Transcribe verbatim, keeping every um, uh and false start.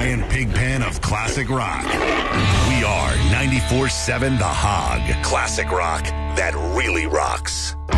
giant pig pen of classic rock. We are ninety-four seven The Hog. Classic rock that really rocks.